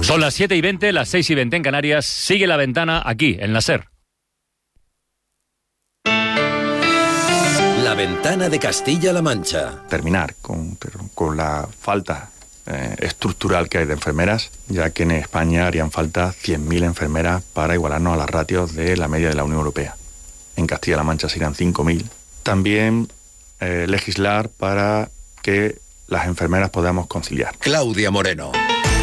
Son las 7:20, las 6:20 en Canarias. Sigue La Ventana aquí, en la SER. La Ventana de Castilla-La Mancha. Terminar con la falta estructural que hay de enfermeras, ya que en España harían falta 100.000 enfermeras para igualarnos a las ratios de la media de la Unión Europea. En Castilla-La Mancha serían 5.000. También legislar para que las enfermeras podamos conciliar. Claudia Moreno.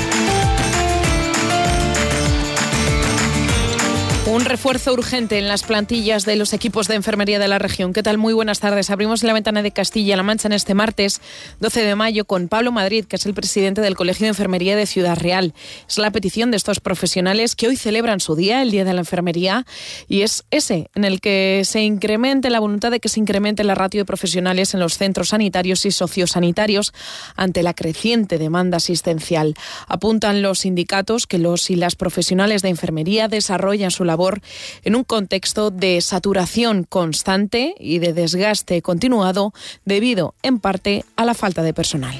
Un refuerzo urgente en las plantillas de los equipos de enfermería de la región. ¿Qué tal? Muy buenas tardes. Abrimos La Ventana de Castilla-La Mancha en este martes 12 de mayo con Pablo Madrid, que es el presidente del Colegio de Enfermería de Ciudad Real. Es la petición de estos profesionales que hoy celebran su día, el Día de la Enfermería, y es ese en el que se incremente la voluntad de que se incremente la ratio de profesionales en los centros sanitarios y sociosanitarios ante la creciente demanda asistencial. Apuntan los sindicatos que los y las profesionales de enfermería desarrollan su labor en un contexto de saturación constante y de desgaste continuado debido, en parte, a la falta de personal.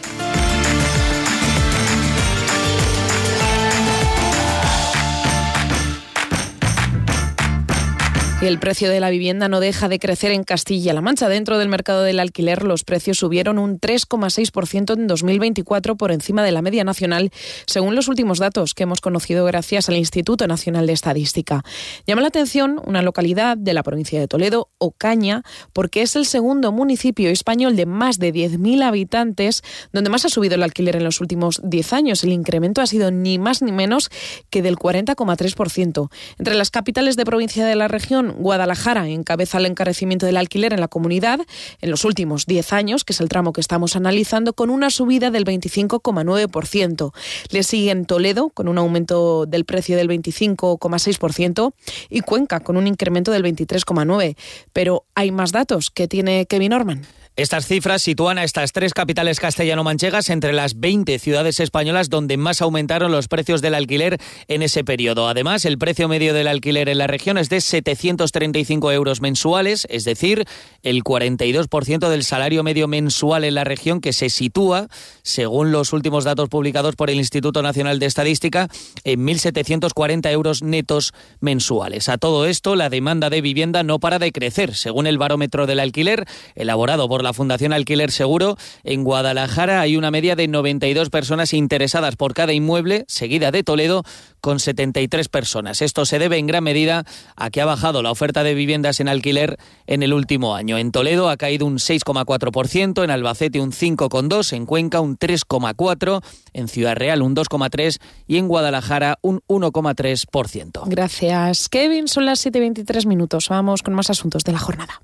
Y el precio de la vivienda no deja de crecer en Castilla-La Mancha. Dentro del mercado del alquiler, los precios subieron un 3,6% en 2024 por encima de la media nacional, según los últimos datos que hemos conocido gracias al Instituto Nacional de Estadística. Llama la atención una localidad de la provincia de Toledo, Ocaña, porque es el segundo municipio español de más de 10.000 habitantes donde más ha subido el alquiler en los últimos 10 años. El incremento ha sido ni más ni menos que del 40,3%. Entre las capitales de provincia de la región, Guadalajara encabeza el encarecimiento del alquiler en la comunidad en los últimos 10 años, que es el tramo que estamos analizando, con una subida del 25,9%. Le siguen Toledo, con un aumento del precio del 25,6%, y Cuenca, con un incremento del 23,9%. Pero hay más datos que tiene Kevin Orman. Estas cifras sitúan a estas tres capitales castellano-manchegas entre las 20 ciudades españolas donde más aumentaron los precios del alquiler en ese periodo. Además, el precio medio del alquiler en la región es de 735 euros mensuales, es decir, el 42% del salario medio mensual en la región, que se sitúa, según los últimos datos publicados por el Instituto Nacional de Estadística, en 1.740 euros netos mensuales. A todo esto, la demanda de vivienda no para de crecer. Según el barómetro del alquiler, elaborado por la Fundación Alquiler Seguro, en Guadalajara hay una media de 92 personas interesadas por cada inmueble, seguida de Toledo con 73 personas. Esto se debe en gran medida a que ha bajado la oferta de viviendas en alquiler en el último año. En Toledo ha caído un 6,4%, en Albacete un 5,2%, en Cuenca un 3,4%, en Ciudad Real un 2,3% y en Guadalajara un 1,3%. Gracias, Kevin. Son las 7:23. Vamos con más asuntos de la jornada.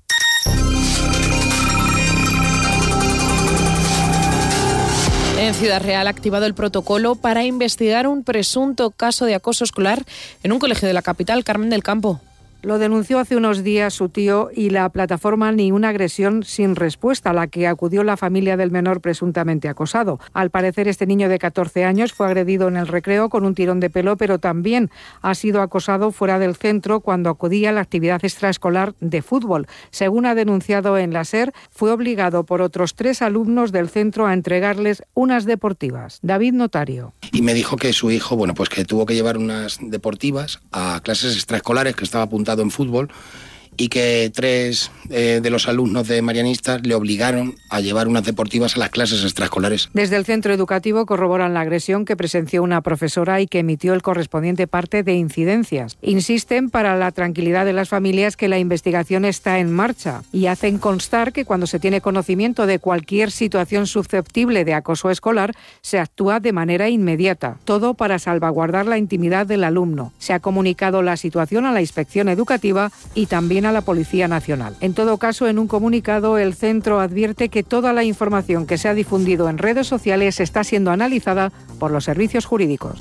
En Ciudad Real ha activado el protocolo para investigar un presunto caso de acoso escolar en un colegio de la capital. Carmen del Campo. Lo denunció hace unos días su tío y la plataforma Ni una agresión sin respuesta, a la que acudió la familia del menor presuntamente acosado. Al parecer, este niño de 14 años fue agredido en el recreo con un tirón de pelo, pero también ha sido acosado fuera del centro cuando acudía a la actividad extraescolar de fútbol. Según ha denunciado en la SER, fue obligado por otros 3 alumnos del centro a entregarles unas deportivas. David Notario. Y me dijo que su hijo, pues que tuvo que llevar unas deportivas a clases extraescolares, que estaba apuntado en fútbol, y que 3 de los alumnos de Marianistas le obligaron a llevar unas deportivas a las clases extraescolares. Desde el centro educativo corroboran la agresión que presenció una profesora y que emitió el correspondiente parte de incidencias. Insisten, para la tranquilidad de las familias, que la investigación está en marcha y hacen constar que cuando se tiene conocimiento de cualquier situación susceptible de acoso escolar, se actúa de manera inmediata. Todo para salvaguardar la intimidad del alumno. Se ha comunicado la situación a la Inspección Educativa y también a la Policía Nacional. En todo caso, en un comunicado, el centro advierte que toda la información que se ha difundido en redes sociales está siendo analizada por los servicios jurídicos.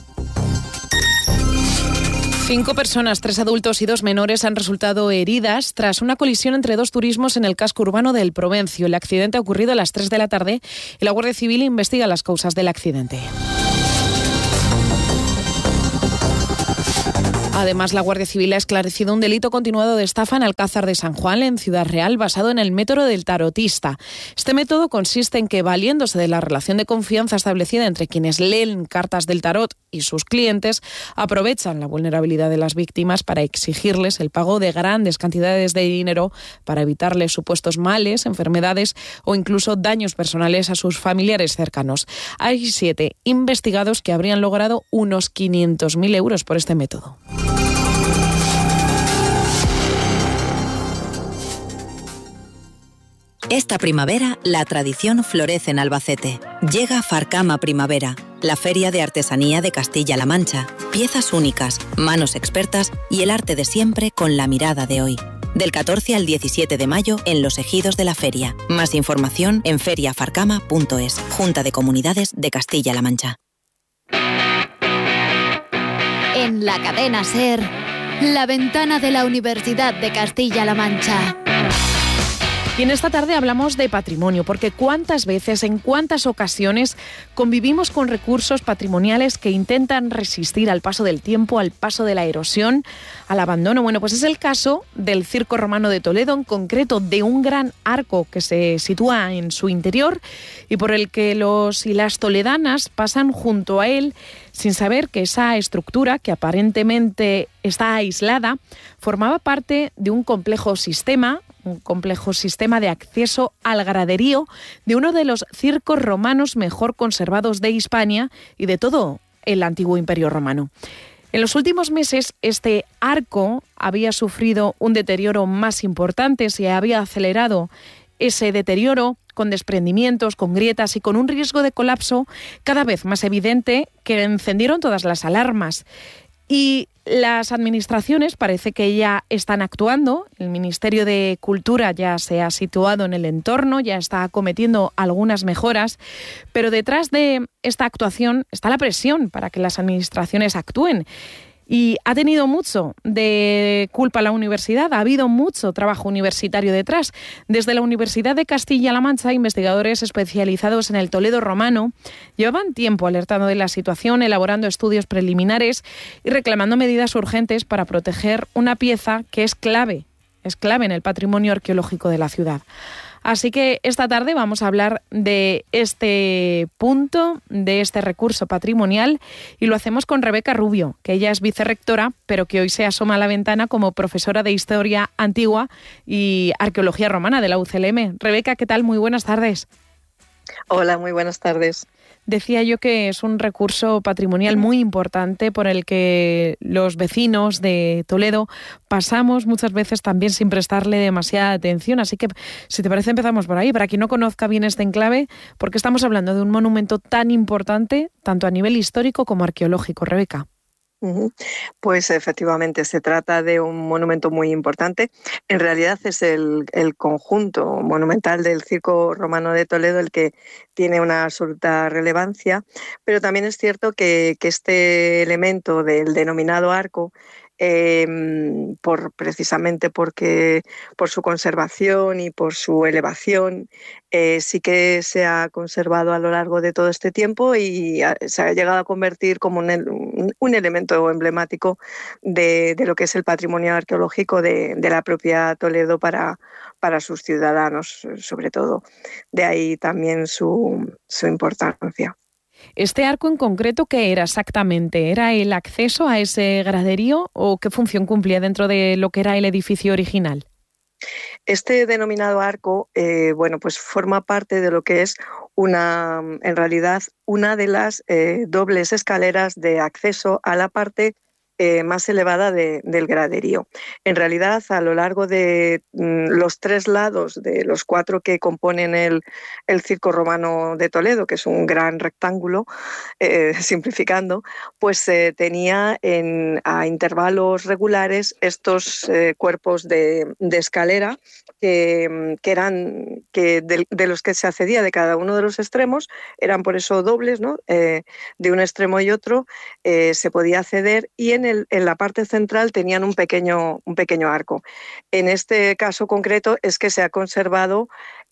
5 personas, 3 adultos y 2 menores han resultado heridas tras una colisión entre 2 turismos en el casco urbano del Provencio. El accidente ha ocurrido a las 3 de la tarde y la Guardia Civil investiga las causas del accidente. Además, la Guardia Civil ha esclarecido un delito continuado de estafa en Alcázar de San Juan, en Ciudad Real, basado en el método del tarotista. Este método consiste en que, valiéndose de la relación de confianza establecida entre quienes leen cartas del tarot y sus clientes, aprovechan la vulnerabilidad de las víctimas para exigirles el pago de grandes cantidades de dinero para evitarles supuestos males, enfermedades o incluso daños personales a sus familiares cercanos. Hay 7 investigados que habrían logrado unos 500.000 euros por este método. Esta primavera, la tradición florece en Albacete. Llega Farcama Primavera, la feria de artesanía de Castilla-La Mancha. Piezas únicas, manos expertas y el arte de siempre con la mirada de hoy. Del 14 al 17 de mayo en los ejidos de la feria. Más información en feriafarcama.es. Junta de Comunidades de Castilla-La Mancha. En la cadena SER, la ventana de la Universidad de Castilla-La Mancha. Y en esta tarde hablamos de patrimonio, porque cuántas veces, en cuántas ocasiones convivimos con recursos patrimoniales que intentan resistir al paso del tiempo, al paso de la erosión, al abandono. Bueno, pues es el caso del Circo Romano de Toledo, en concreto de un gran arco que se sitúa en su interior y por el que los y las toledanas pasan junto a él sin saber que esa estructura, que aparentemente está aislada, formaba parte de un complejo sistema de acceso al graderío de uno de los circos romanos mejor conservados de Hispania y de todo el antiguo Imperio Romano. En los últimos meses, este arco había sufrido un deterioro más importante, se había acelerado ese deterioro con desprendimientos, con grietas y con un riesgo de colapso cada vez más evidente que encendieron todas las alarmas. Y las administraciones parece que ya están actuando. El Ministerio de Cultura ya se ha situado en el entorno, ya está acometiendo algunas mejoras, pero detrás de esta actuación está la presión para que las administraciones actúen. Y ha tenido mucho de culpa la universidad, ha habido mucho trabajo universitario detrás. Desde la Universidad de Castilla-La Mancha, investigadores especializados en el Toledo romano llevaban tiempo alertando de la situación, elaborando estudios preliminares y reclamando medidas urgentes para proteger una pieza que es clave en el patrimonio arqueológico de la ciudad. Así que esta tarde vamos a hablar de este punto, de este recurso patrimonial, y lo hacemos con Rebeca Rubio, que ella es vicerrectora, pero que hoy se asoma a la ventana como profesora de Historia Antigua y Arqueología Romana de la UCLM. Rebeca, ¿qué tal? Muy buenas tardes. Hola, muy buenas tardes. Decía yo que es un recurso patrimonial muy importante por el que los vecinos de Toledo pasamos muchas veces también sin prestarle demasiada atención. Así que, si te parece, empezamos por ahí. Para quien no conozca bien este enclave, porque estamos hablando de un monumento tan importante, tanto a nivel histórico como arqueológico. Rebeca. Pues efectivamente se trata de un monumento muy importante. En realidad es el conjunto monumental del Circo Romano de Toledo el que tiene una absoluta relevancia, pero también es cierto que este elemento del denominado arco, precisamente porque por su conservación y por su elevación, sí que se ha conservado a lo largo de todo este tiempo y se ha llegado a convertir como un elemento emblemático de lo que es el patrimonio arqueológico de la propia Toledo para sus ciudadanos, sobre todo. De ahí también su importancia. ¿Este arco en concreto qué era exactamente? ¿Era el acceso a ese graderío o qué función cumplía dentro de lo que era el edificio original? Este denominado arco, pues forma parte de lo que es en realidad una de las dobles escaleras de acceso a la parte más elevada del graderío. En realidad, a lo largo de los 3 lados de los 4 que componen el Circo Romano de Toledo, que es un gran rectángulo, simplificando, pues tenía a intervalos regulares estos cuerpos de escalera que eran de los que se accedía de cada uno de los extremos, eran por eso dobles, ¿no? De un extremo y otro se podía acceder, y en la parte central tenían un pequeño arco. En este caso concreto es que se ha conservado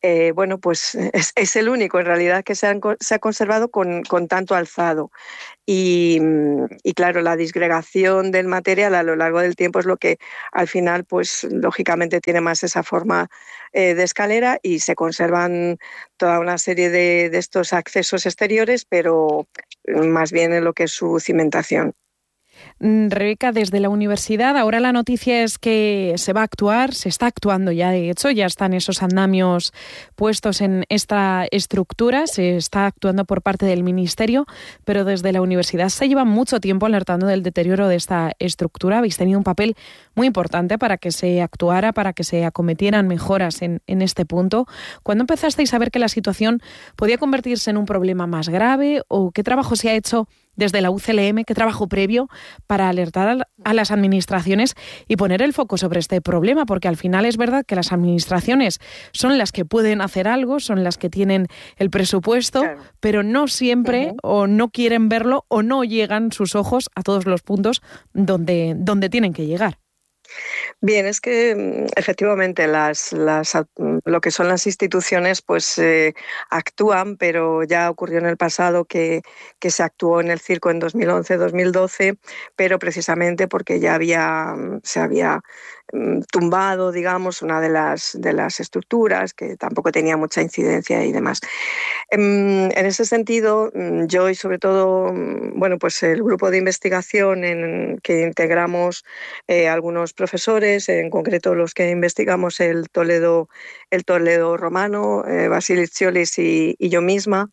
bueno, pues es el único en realidad que se ha conservado con tanto alzado. Y claro, la disgregación del material a lo largo del tiempo es lo que al final, pues lógicamente tiene más esa forma de escalera, y se conservan toda una serie de estos accesos exteriores, pero más bien en lo que es su cimentación. Rebeca, desde la universidad, ahora la noticia es que se va a actuar, se está actuando ya, de hecho, ya están esos andamios puestos en esta estructura, se está actuando por parte del Ministerio, pero desde la universidad se lleva mucho tiempo alertando del deterioro de esta estructura. Habéis tenido un papel muy importante para que se actuara, para que se acometieran mejoras en este punto. ¿Cuándo empezasteis a ver que la situación podía convertirse en un problema más grave, o qué trabajo se ha hecho desde la UCLM, qué trabajo previo para alertar a las administraciones y poner el foco sobre este problema? Porque al final es verdad que las administraciones son las que pueden hacer algo, son las que tienen el presupuesto, claro, pero no siempre o no quieren verlo, o no llegan sus ojos a todos los puntos donde tienen que llegar. Bien, es que efectivamente lo que son las instituciones pues actúan, pero ya ocurrió en el pasado que se actuó en el circo en 2011-2012, pero precisamente porque ya se había tumbado, digamos, una de las estructuras, que tampoco tenía mucha incidencia y demás. En ese sentido, yo y sobre todo, bueno, pues el grupo de investigación en que integramos algunos profesores, en concreto los que investigamos el Toledo romano, Basilis Ciolis y yo misma,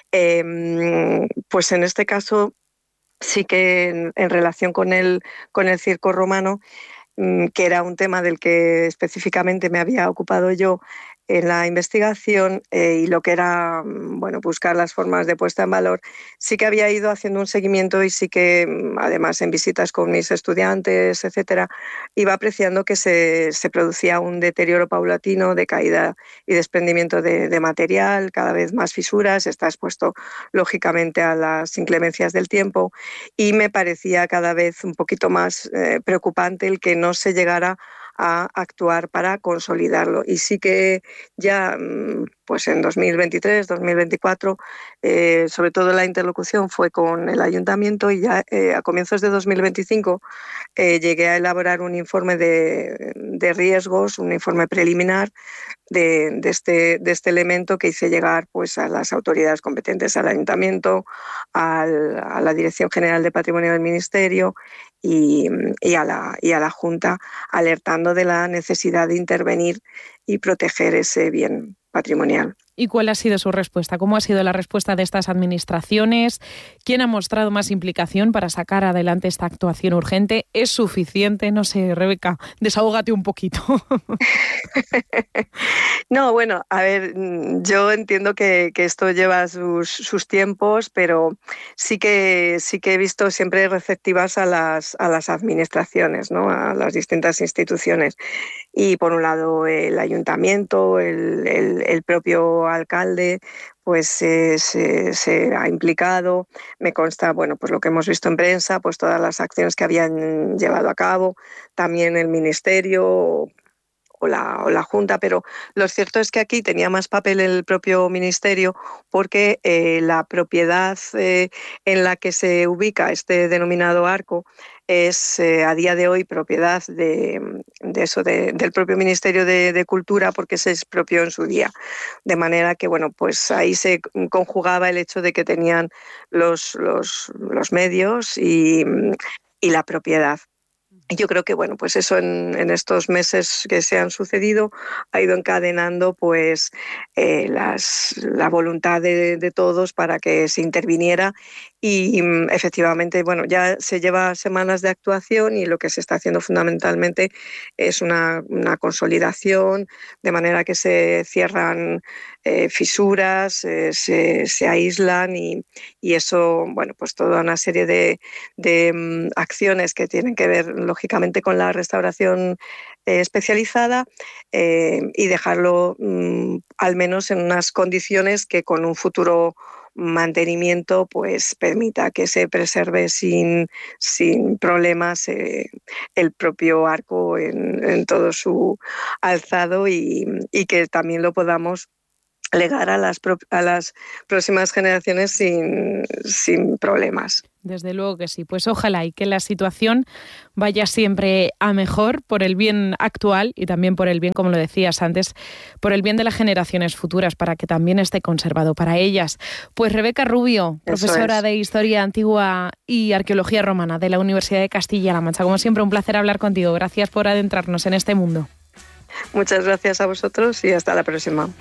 pues en este caso sí que en relación con el circo romano, que era un tema del que específicamente me había ocupado yo en la investigación, y lo que era, bueno, buscar las formas de puesta en valor, sí que había ido haciendo un seguimiento, y sí que además en visitas con mis estudiantes, etcétera, iba apreciando que se producía un deterioro paulatino de caída y desprendimiento de material, cada vez más fisuras, está expuesto lógicamente a las inclemencias del tiempo, y me parecía cada vez un poquito más preocupante el que no se llegara a actuar para consolidarlo. Y sí que ya pues en 2023, 2024, sobre todo la interlocución fue con el ayuntamiento, y ya a comienzos de 2025 llegué a elaborar un informe de riesgos, un informe preliminar de este elemento, que hice llegar pues a las autoridades competentes, al ayuntamiento, a la Dirección General de Patrimonio del Ministerio y a la Junta, alertando de la necesidad de intervenir y proteger ese bien patrimonial. ¿Y cuál ha sido su respuesta? ¿Cómo ha sido la respuesta de estas administraciones? ¿Quién ha mostrado más implicación para sacar adelante esta actuación urgente? ¿Es suficiente? No sé, Rebeca, desahógate un poquito. No, bueno, a ver, yo entiendo que esto lleva sus tiempos, pero sí que he visto siempre receptivas a las administraciones, ¿no? A las distintas instituciones. Y por un lado el ayuntamiento, el propio alcalde, pues se ha implicado. Me consta, bueno, pues lo que hemos visto en prensa, pues todas las acciones que habían llevado a cabo, también el ministerio o la Junta, pero lo cierto es que aquí tenía más papel el propio ministerio, porque la propiedad en la que se ubica este denominado arco es a día de hoy propiedad del propio Ministerio de Cultura, porque se expropió en su día. De manera que, bueno, pues ahí se conjugaba el hecho de que tenían los medios y la propiedad. Yo creo que, bueno, pues eso en estos meses que se han sucedido ha ido encadenando pues la voluntad de todos para que se interviniera, y efectivamente, bueno, ya se lleva semanas de actuación, y lo que se está haciendo fundamentalmente es una consolidación, de manera que se cierran fisuras, se aíslan, y eso, bueno, pues toda una serie de acciones que tienen que ver lógicamente con la restauración especializada, y dejarlo al menos en unas condiciones que con un futuro mantenimiento pues permita que se preserve sin problemas el propio arco en todo su alzado, y que también lo podamos legar a las próximas generaciones sin problemas. Desde luego que sí. Pues ojalá y que la situación vaya siempre a mejor por el bien actual y también por el bien, como lo decías antes, por el bien de las generaciones futuras, para que también esté conservado para ellas. Pues Rebeca Rubio, profesora de Historia Antigua y Arqueología Romana de la Universidad de Castilla-La Mancha. Como siempre, un placer hablar contigo. Gracias por adentrarnos en este mundo. Muchas gracias a vosotros y hasta la próxima.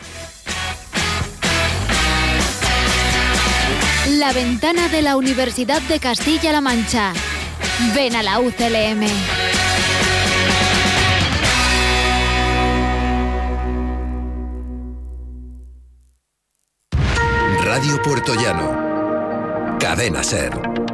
La ventana de la Universidad de Castilla-La Mancha. Ven a la UCLM. Radio Puertollano. Cadena SER.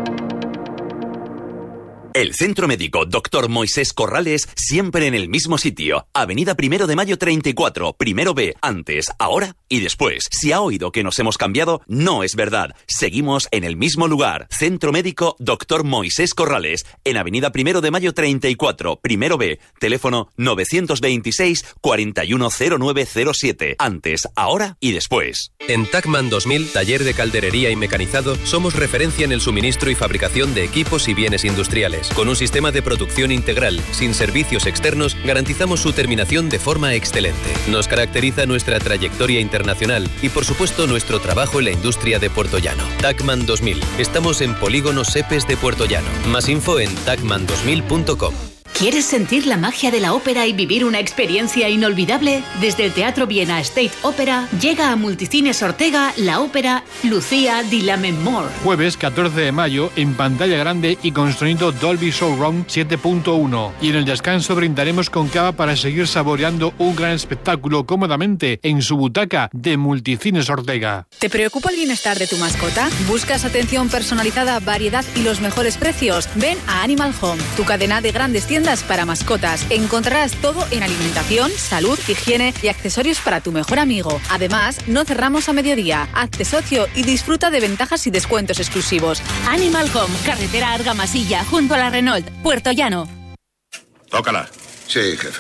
El Centro Médico Dr. Moisés Corrales, siempre en el mismo sitio. Avenida 1 de Mayo 34, primero B, antes, ahora y después. Si ha oído que nos hemos cambiado, no es verdad. Seguimos en el mismo lugar. Centro Médico Dr. Moisés Corrales, en Avenida 1 de Mayo 34, primero B, teléfono 926 410907. Antes, ahora y después. En Tacman 2000, taller de calderería y mecanizado, somos referencia en el suministro y fabricación de equipos y bienes industriales. Con un sistema de producción integral, sin servicios externos, garantizamos su terminación de forma excelente. Nos caracteriza nuestra trayectoria internacional y, por supuesto, nuestro trabajo en la industria de Puertollano. Tacman 2000. Estamos en Polígono Sepes de Puertollano. Más info en tacman2000.com. ¿Quieres sentir la magia de la ópera y vivir una experiencia inolvidable? Desde el Teatro Viena State Opera llega a Multicines Ortega la ópera Lucía di Lammermoor. Jueves 14 de mayo en pantalla grande y con sonido Dolby Surround 7.1. Y en el descanso brindaremos con cava para seguir saboreando un gran espectáculo cómodamente en su butaca de Multicines Ortega. ¿Te preocupa el bienestar de tu mascota? ¿Buscas atención personalizada, variedad y los mejores precios? Ven a Animal Home, tu cadena de grandes tiendas para mascotas. Encontrarás todo en alimentación, salud, higiene y accesorios para tu mejor amigo. Además, no cerramos a mediodía. Hazte socio y disfruta de ventajas y descuentos exclusivos. Animal Home, carretera Argamasilla, junto a la Renault, Puertollano. Tócala. Sí, jefe.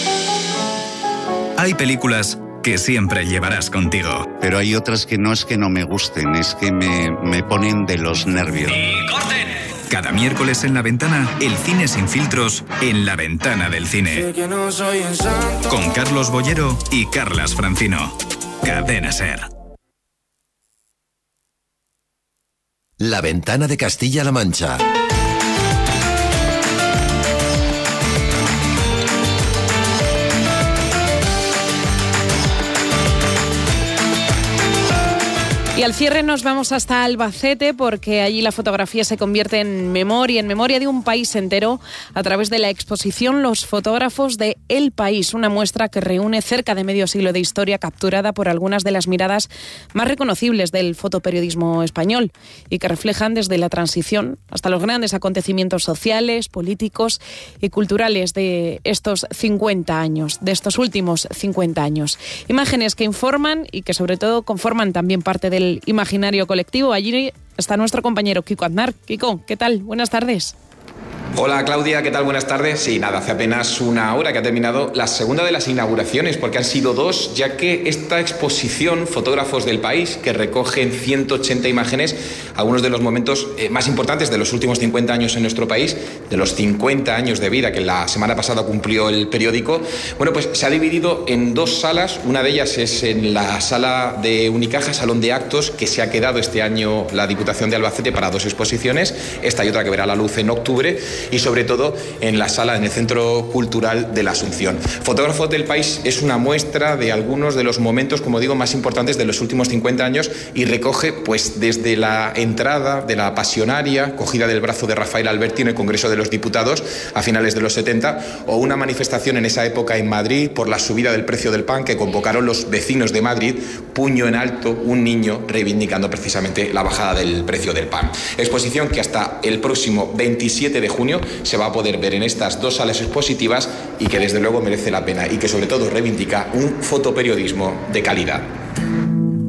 Hay películas que siempre llevarás contigo. Pero hay otras que no es que no me gusten, es que me ponen de los nervios. ¡Y corten! Cada miércoles en La Ventana, el cine sin filtros en La Ventana del Cine. Con Carlos Bollero y Carlas Francino. Cadena SER. La Ventana de Castilla-La Mancha. Y al cierre nos vamos hasta Albacete, porque allí la fotografía se convierte en memoria de un país entero, a través de la exposición Los fotógrafos de El País, una muestra que reúne cerca de medio siglo de historia capturada por algunas de las miradas más reconocibles del fotoperiodismo español y que reflejan desde la transición hasta los grandes acontecimientos sociales, políticos y culturales de estos 50 años, de estos últimos 50 años. Imágenes que informan y que sobre todo conforman también parte del imaginario colectivo. Allí está nuestro compañero Kiko Aznar. Kiko, ¿qué tal? Buenas tardes. Hola Claudia, ¿qué tal? Buenas tardes. Sí, nada, hace apenas una hora que ha terminado la segunda de las inauguraciones, porque han sido dos, ya que esta exposición Fotógrafos del País, que recoge en 180 imágenes algunos de los momentos más importantes de los últimos 50 años en nuestro país, de los 50 años de vida que la semana pasada cumplió el periódico, bueno, pues se ha dividido en dos salas. Una de ellas es en la sala de Unicaja, Salón de Actos, que se ha quedado este año la Diputación de Albacete para dos exposiciones, esta y otra que verá la luz en octubre, y sobre todo en la sala, en el Centro Cultural de la Asunción. Fotógrafos del País es una muestra de algunos de los momentos, como digo, más importantes de los últimos 50 años y recoge pues desde la entrada de la Pasionaria, cogida del brazo de Rafael Alberti en el Congreso de los Diputados a finales de los 70, o una manifestación en esa época en Madrid por la subida del precio del pan que convocaron los vecinos de Madrid, puño en alto, un niño reivindicando precisamente la bajada del precio del pan. Exposición que hasta el próximo 27 de junio se va a poder ver en estas dos salas expositivas y que desde luego merece la pena y que sobre todo reivindica un fotoperiodismo de calidad.